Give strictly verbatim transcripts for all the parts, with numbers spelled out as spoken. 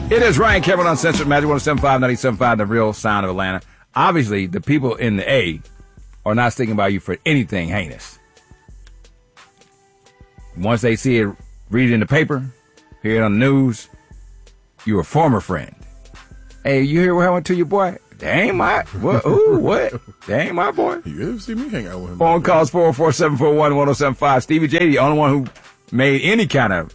It is Ryan Kevin Uncensored, Magic one oh seven point five, ninety-seven point five, the real sound of Atlanta. Obviously, the people in the A are not sticking by you for anything heinous. Once they see it, read it in the paper, hear it on the news, you're a former friend. Hey, you hear what happened to your boy? That ain't my, what, ooh, what? That ain't my boy. You ever see me hang out with him? Phone calls four oh four, seven four one, one oh seven five. Stevie J, the only one who made any kind of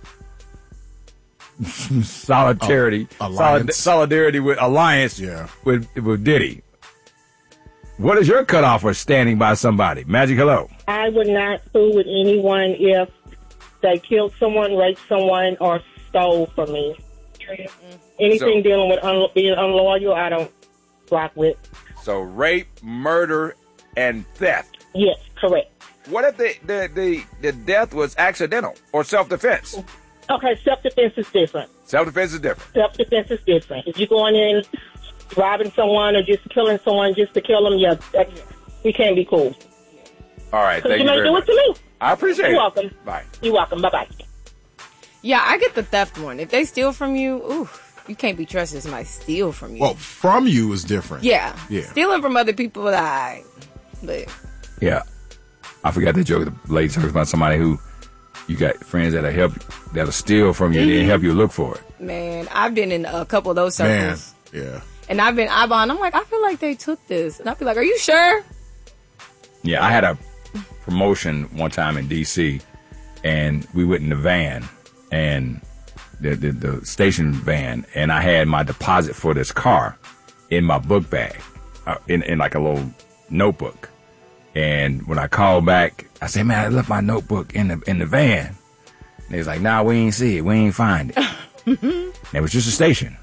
solidarity, uh, solid, solidarity with alliance yeah. with, with Diddy. What is your cutoff for standing by somebody? Magic, hello. I would not fool with anyone if they killed someone, raped someone, or stole from me. Anything so, dealing with un- being unloyal, I don't rock with. So rape, murder, and theft. Yes, correct. What if the the, the, the death was accidental or self-defense? Okay, self-defense is different. Self-defense is different. Self-defense is different. If you're going in, robbing someone or just killing someone just to kill them, yeah, that's, we can't be cool. All right, thank you, you may very do much. it to me. I appreciate You're it. You're welcome. Bye. You're welcome. Bye-bye. Yeah, I get the theft one. If they steal from you, ooh, you can't be trusted as somebody steal from you. Well, from you is different. Yeah. Yeah. Stealing from other people, I. But. Yeah. I forgot that joke. The lady talks about somebody who you got friends that'll help, that'll steal from you mm-hmm. and then help you look for it. Man, I've been in a couple of those circles. Man, yeah. And I've been eyeballing. I'm like, I feel like they took this. And I'd be like, are you sure? Yeah, I had a promotion one time in D C and we went in the van and the, the, the station van, and I had my deposit for this car in my book bag, uh, in, in like a little notebook. And when I called back, I said, man, I left my notebook in the in the van. And they was like, nah, we ain't see it. We ain't find it. And it was just a station.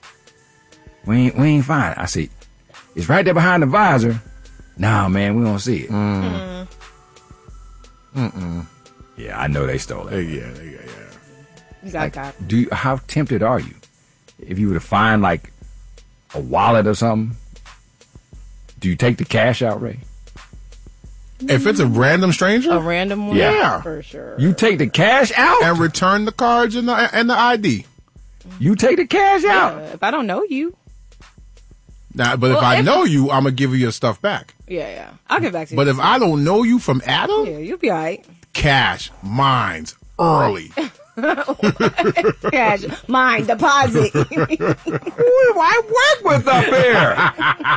We ain't, we ain't find it. I said, it's right there behind the visor. Nah, man, we don't see it. Mm. Mm-mm. Yeah, I know they stole it. Yeah, yeah, yeah. You got like, got. Do you, how tempted are you? If you were to find like a wallet or something, do you take the cash out, Ray? If it's a random stranger? A random one? Yeah. For sure. You take the cash out? And return the cards and the, and the I D. You take the cash out? Yeah, if I don't know you. Nah, but well, if I if know you, I'm going to give you your stuff back. Yeah, yeah. I'll get back to you. But if I don't know you from Adam? Yeah, you'll be all right. Cash, mines, early. Cash, mine, deposit. Who do I work with up here?